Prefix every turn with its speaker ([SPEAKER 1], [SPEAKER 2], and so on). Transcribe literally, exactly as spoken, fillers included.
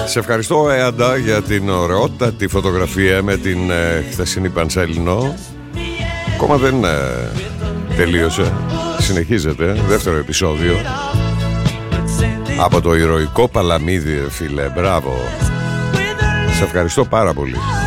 [SPEAKER 1] Σε ευχαριστώ, Έαντα, για την ωραιότητα τη φωτογραφία με την ε, χθεσινή Πανσέλινο. Ακόμα δεν ε, τελείωσε. Συνεχίζεται, δεύτερο επεισόδιο από το ηρωικό Παλαμίδι, φίλε. Μπράβο. Σε ευχαριστώ πάρα πολύ.